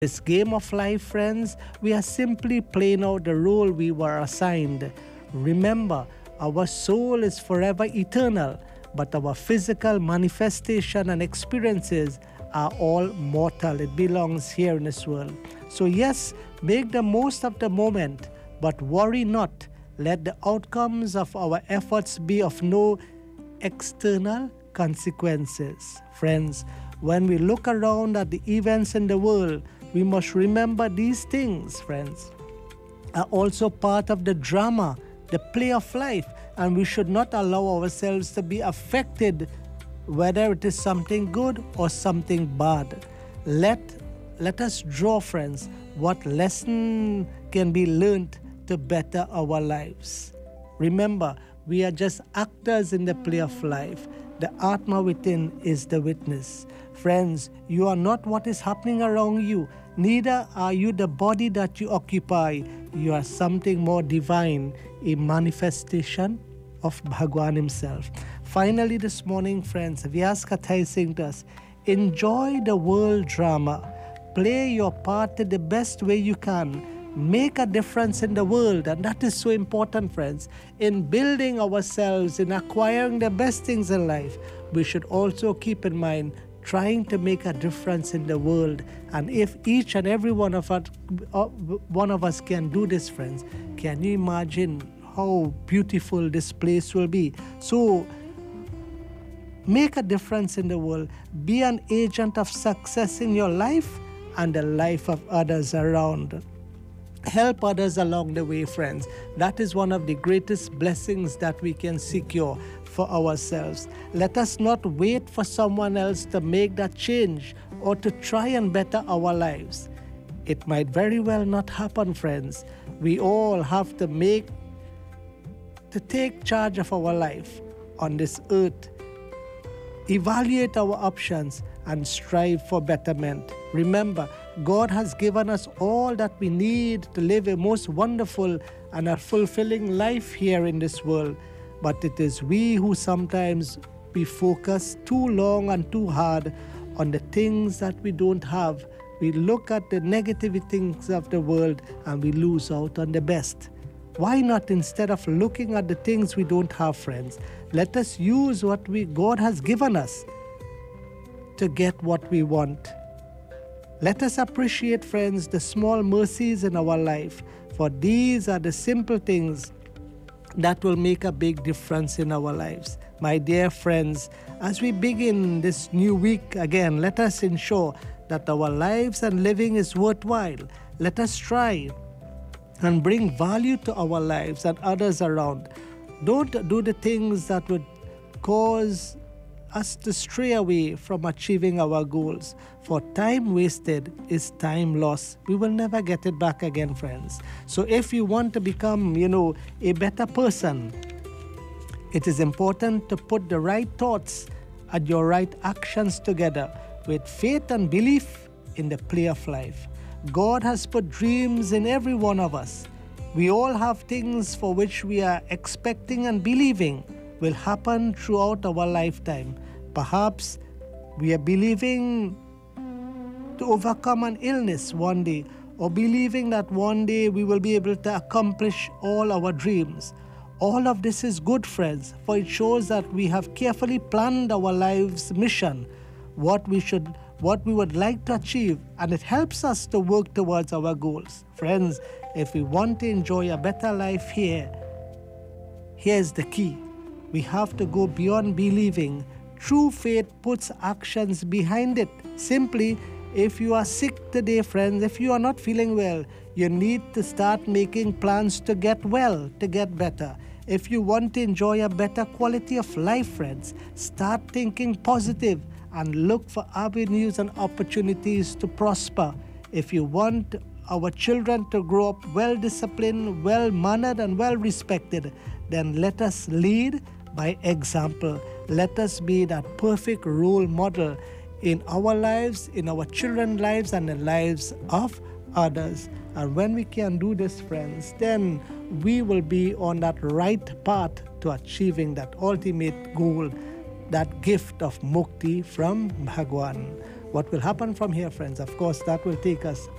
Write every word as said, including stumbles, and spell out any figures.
this game of life, friends, we are simply playing out the role we were assigned. Remember, our soul is forever eternal, but our physical manifestation and experiences are all mortal. It belongs here in this world. So, yes, make the most of the moment, but worry not. Let the outcomes of our efforts be of no external consequences. Friends, when we look around at the events in the world, we must remember these things, friends, are also part of the drama, the play of life, and we should not allow ourselves to be affected whether it is something good or something bad. Let let us draw, friends, what lesson can be learned to better our lives. Remember, we are just actors in the play of life. The Atma within is the witness. Friends, you are not what is happening around you. Neither are you the body that you occupy. You are something more divine, a manifestation of Bhagwan himself. Finally, this morning, friends, Vyaskatha is saying to us, enjoy the world drama. Play your part in the best way you can. Make a difference in the world, and that is so important, friends. In building ourselves, in acquiring the best things in life, we should also keep in mind trying to make a difference in the world. And if each and every one of us, uh, one of us can do this, friends, can you imagine how beautiful this place will be? So, make a difference in the world. Be an agent of success in your life and the life of others around. Help others along the way, friends. That is one of the greatest blessings that we can secure for ourselves. Let us not wait for someone else to make that change or to try and better our lives. It might very well not happen, friends. We all have to make, to take charge of our life on this earth, evaluate our options, and strive for betterment. Remember, God has given us all that we need to live a most wonderful and a fulfilling life here in this world. But it is we who sometimes we focus too long and too hard on the things that we don't have. We look at the negative things of the world and we lose out on the best. Why not, instead of looking at the things we don't have, friends, let us use what we God has given us to get what we want. Let us appreciate, friends, the small mercies in our life, for these are the simple things that will make a big difference in our lives. My dear friends, as we begin this new week again, let us ensure that our lives and living is worthwhile. Let us try and bring value to our lives and others around. Don't do the things that would cause us to stray away from achieving our goals. For time wasted is time lost. We will never get it back again, friends. So if you want to become, you know, a better person, it is important to put the right thoughts and your right actions together with faith and belief in the play of life. God has put dreams in every one of us. We all have things for which we are expecting and believing will happen throughout our lifetime. Perhaps we are believing to overcome an illness one day, or believing that one day we will be able to accomplish all our dreams. All of this is good, friends, for it shows that we have carefully planned our life's mission, what we should, what we would like to achieve, and it helps us to work towards our goals. Friends, if we want to enjoy a better life here, here's the key. We have to go beyond believing. True faith puts actions behind it. Simply, if you are sick today, friends, if you are not feeling well, you need to start making plans to get well, to get better. If you want to enjoy a better quality of life, friends, start thinking positive and look for avenues and opportunities to prosper. If you want our children to grow up well-disciplined, well-mannered, and well-respected, then let us lead by example. Let us be that perfect role model in our lives, in our children's lives, and the lives of others. And when we can do this, friends, then we will be on that right path to achieving that ultimate goal, that gift of mukti from Bhagwan. What will happen from here, friends? Of course, that will take us